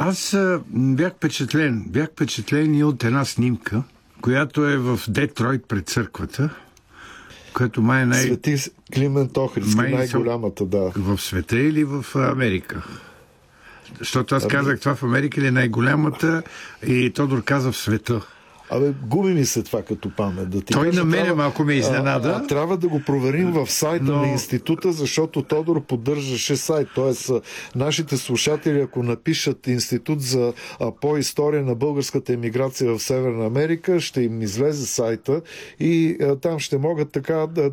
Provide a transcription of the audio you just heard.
Аз бях впечатлен. Бях впечатлен и от една снимка, която е в Детройт пред църквата, което май е Свети Климент Охридски, най-голямата, да. В света или в Америка? Защото аз казах, това в Америка ли е най-голямата, и Тодор каза в света. Губи ми се това като памет. Да ти Той кажа, на мене малко ме изненада. Трябва да го проверим в сайта на института, защото Тодор поддържаше сайт. Тоест, нашите слушатели, ако напишат Институт за по история на българската емиграция в Северна Америка, ще им излезе сайта и там ще могат така да